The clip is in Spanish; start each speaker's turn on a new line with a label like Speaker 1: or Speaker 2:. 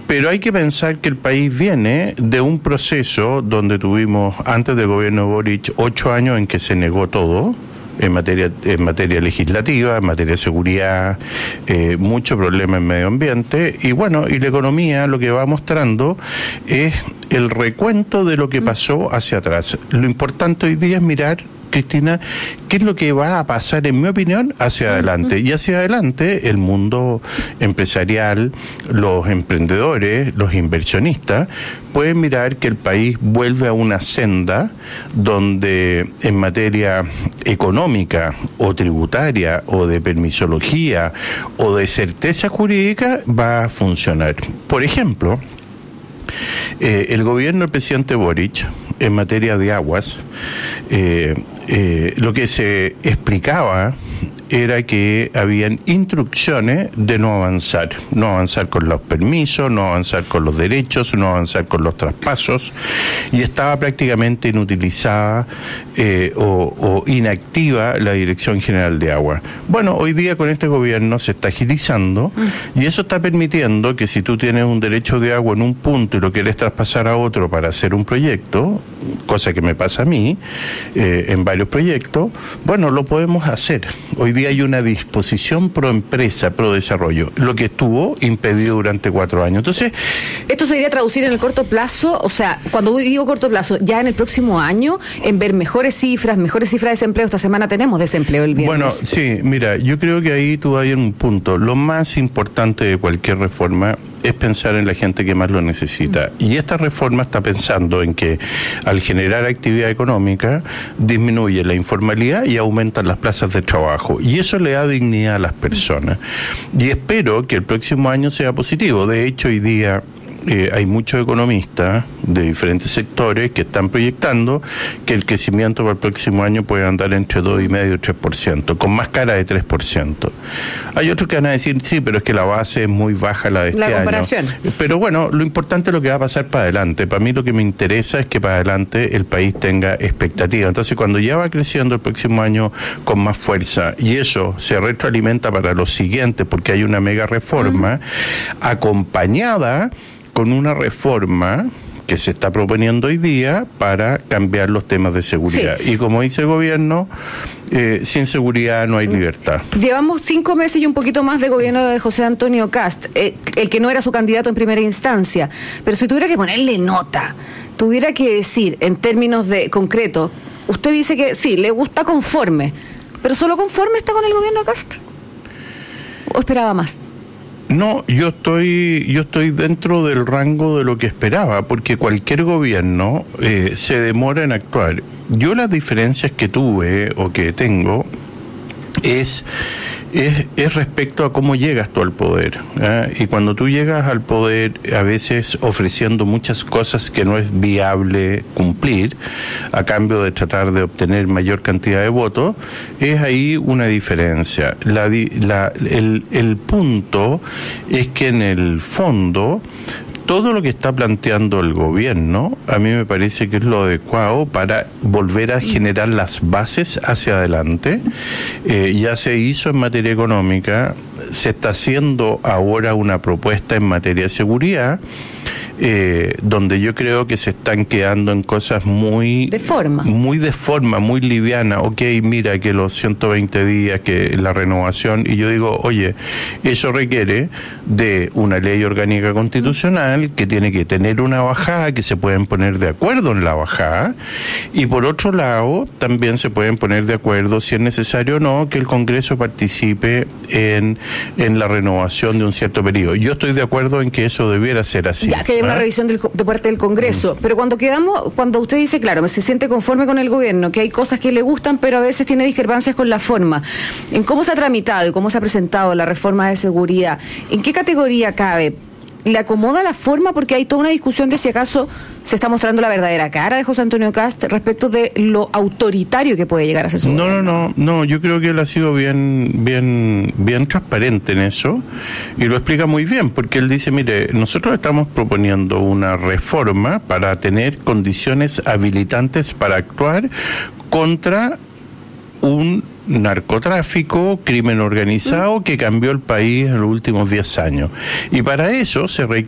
Speaker 1: Pero hay que pensar que el país viene de un proceso donde tuvimos, antes del gobierno de Boric, 8 años en que se negó todo, en materia legislativa, en materia de seguridad, mucho problema en medio ambiente, y bueno, y la economía lo que va mostrando es el recuento de lo que pasó hacia atrás. Lo importante hoy día es mirar, Cristina, qué es lo que va a pasar, en mi opinión, hacia adelante. Y hacia adelante el mundo empresarial, los emprendedores, los inversionistas, pueden mirar que el país vuelve a una senda donde en materia económica o tributaria o de permisología o de certeza jurídica va a funcionar. Por ejemplo, el gobierno del presidente Boric, en materia de aguas, lo que se explicaba era que habían instrucciones de no avanzar con los permisos, no avanzar con los derechos, no avanzar con los traspasos, y estaba prácticamente inutilizada o inactiva la Dirección General de Agua. Bueno, hoy día con este gobierno se está agilizando y eso está permitiendo que si tú tienes un derecho de agua en un punto y lo quieres traspasar a otro para hacer un proyecto, cosa que me pasa a mí en varios proyectos, bueno, lo podemos hacer. Hoy día hay una disposición pro empresa, pro desarrollo, lo que estuvo impedido durante 4 años. Entonces,
Speaker 2: ¿esto se debería traducir en el corto plazo? O sea, cuando digo corto plazo, ya en el próximo año, en ver mejores cifras de desempleo. Esta semana tenemos desempleo el viernes.
Speaker 1: Bueno, sí, mira, yo creo que ahí tú hay un punto. Lo más importante de cualquier reforma es pensar en la gente que más lo necesita. Y esta reforma está pensando en que al generar actividad económica disminuye la informalidad y aumentan las plazas de trabajo. Y eso le da dignidad a las personas. Y espero que el próximo año sea positivo. De hecho, hoy día hay muchos economistas de diferentes sectores que están proyectando que el crecimiento para el próximo año puede andar entre 2,5% y 3%, con más cara de 3%. Hay otros que van a decir, sí, pero es que la base es muy baja la de este año. Pero bueno, lo importante es lo que va a pasar para adelante. Para mí lo que me interesa es que para adelante el país tenga expectativa. Entonces, cuando ya va creciendo el próximo año con más fuerza y eso se retroalimenta para los siguientes, porque hay una mega reforma acompañada con una reforma que se está proponiendo hoy día para cambiar los temas de seguridad. Sí. Y como dice el gobierno, sin seguridad no hay libertad.
Speaker 2: Llevamos 5 meses y un poquito más de gobierno de José Antonio Kast, el que no era su candidato en primera instancia. Pero si tuviera que ponerle nota, tuviera que decir en términos de concreto, usted dice que sí, le gusta conforme, pero ¿solo conforme está con el gobierno de Kast? ¿O esperaba más?
Speaker 1: No, yo estoy dentro del rango de lo que esperaba, porque cualquier gobierno se demora en actuar. Yo las diferencias que tuve o que tengo es respecto a cómo llegas tú al poder, ¿eh? Y cuando tú llegas al poder, a veces ofreciendo muchas cosas que no es viable cumplir, a cambio de tratar de obtener mayor cantidad de votos, es ahí una diferencia. El punto es que en el fondo, todo lo que está planteando el gobierno, a mí me parece que es lo adecuado para volver a generar las bases hacia adelante. Ya se hizo en materia económica, se está haciendo ahora una propuesta en materia de seguridad, donde yo creo que se están quedando en cosas muy muy liviana. Ok, mira que los 120 días, que la renovación, y yo digo, oye, eso requiere de una ley orgánica constitucional que tiene que tener una bajada, que se pueden poner de acuerdo en la bajada, y por otro lado también se pueden poner de acuerdo, si es necesario o no, que el Congreso participe en la renovación de un cierto periodo. Yo estoy de acuerdo en que eso debiera ser así.
Speaker 2: Ya que haya una revisión de parte del Congreso, pero cuando usted dice, claro, se siente conforme con el gobierno, que hay cosas que le gustan, pero a veces tiene discrepancias con la forma, en cómo se ha tramitado y cómo se ha presentado la reforma de seguridad, ¿en qué categoría cabe? ¿Le acomoda la forma? Porque hay toda una discusión de si acaso se está mostrando la verdadera cara de José Antonio Kast respecto de lo autoritario que puede llegar a ser su gobierno.
Speaker 1: No, yo creo que él ha sido bien transparente en eso, y lo explica muy bien, porque él dice, mire, nosotros estamos proponiendo una reforma para tener condiciones habilitantes para actuar contra un narcotráfico, crimen organizado que cambió el país en los últimos 10 años. Y para eso se requiere